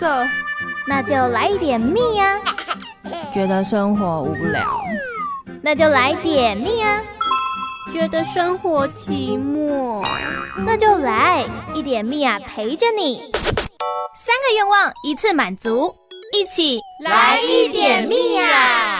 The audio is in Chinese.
个， 那就来一点蜜啊。 觉得生活无聊， 那就来点蜜啊。 觉得生活寂寞， 那就来一点蜜啊，陪着你。3个愿望一次满足，一起来一点蜜啊！